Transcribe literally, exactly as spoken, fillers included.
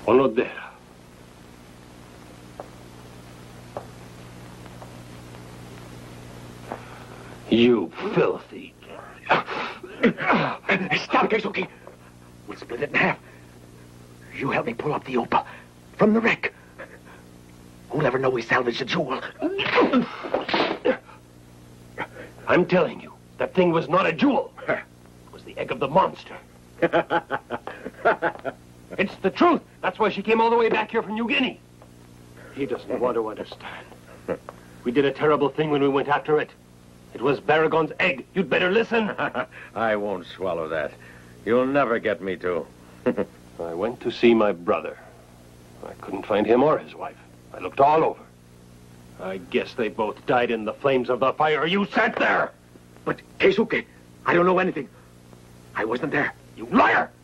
Onodera. You filthy... Stop, Keisuke. We'll split it in half. You help me pull up the Opa from the wreck. Who'll ever know we salvaged the jewel? I'm telling you, that thing was not a jewel. It was the egg of the monster. It's the truth. That's why she came all the way back here from New Guinea. He doesn't want to understand. We did a terrible thing when we went after it. It was Baragon's egg. You'd better listen. I won't swallow that. You'll never get me to. I went to see my brother. I couldn't find him or his wife. I looked all over. I guess they both died in the flames of the fire. You sat there! But, Keisuke, I don't know anything. I wasn't there. You liar!